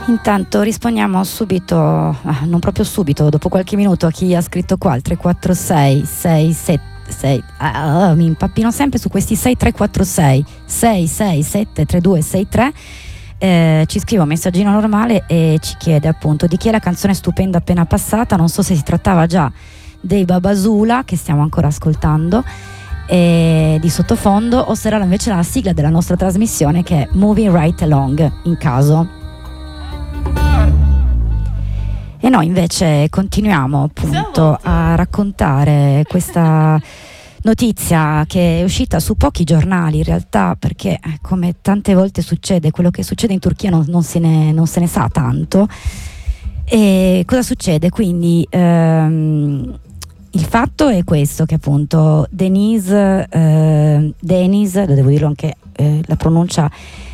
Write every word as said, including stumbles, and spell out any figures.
Intanto rispondiamo subito, ah, non proprio subito, dopo qualche minuto, a chi ha scritto qua al tre quattro sei sei sette sei, ah, mi impappino sempre su questi sei tre quattro sei sei sei sette tre due sei tre. Eh, ci scrive un messaggino normale e ci chiede appunto di chi è la canzone stupenda appena passata. Non so se si trattava già dei Babasula, che stiamo ancora ascoltando eh, di sottofondo, o se era invece la sigla della nostra trasmissione, che è Moving Right Along, in caso. E noi invece continuiamo appunto a raccontare questa notizia che è uscita su pochi giornali in realtà, perché come tante volte succede, quello che succede in Turchia non, non, se, ne, non se ne sa tanto. E cosa succede? Quindi ehm, il fatto è questo, che appunto Denise, eh, Denise, lo devo dirlo anche, eh, la pronuncia